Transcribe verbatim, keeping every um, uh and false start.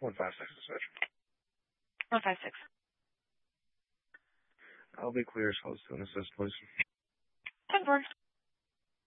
One five six is it? one five six. I'll be clear as host to an assist, please. ten four.